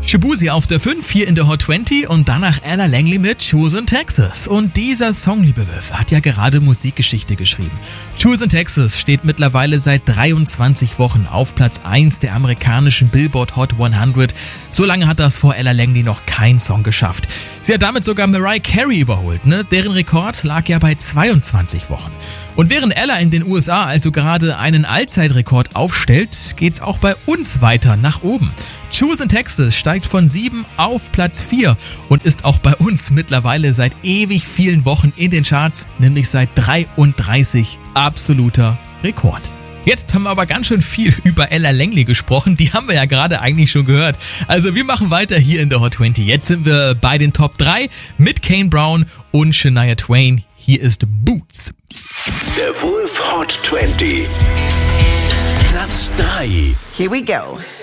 Shaboozey auf der 5, hier in der Hot 20 und danach Ella Langley mit Choose in Texas. Und dieser Song, liebe Wölfe, hat ja gerade Musikgeschichte geschrieben. Choose in Texas steht mittlerweile seit 23 Wochen auf Platz 1 der amerikanischen Billboard Hot 100. So lange hat das vor Ella Langley noch kein Song geschafft. Sie hat damit sogar Mariah Carey überholt, ne? Deren Rekord lag ja bei 22 Wochen. Und während Ella in den USA also gerade einen Allzeitrekord aufstellt, geht's auch bei uns weiter nach oben. Choose in Texas steigt von 7 auf Platz 4 und ist auch bei uns mittlerweile seit ewig vielen Wochen in den Charts, nämlich seit 33. Absoluter Rekord. Jetzt haben wir aber ganz schön viel über Ella Langley gesprochen, die haben wir ja gerade eigentlich schon gehört. Also wir machen weiter hier in der Hot 20. Jetzt sind wir bei den Top 3 mit Kane Brown und Shania Twain. Hier ist Boots. Der Wolf Hot 20. Platz 3. Here we go.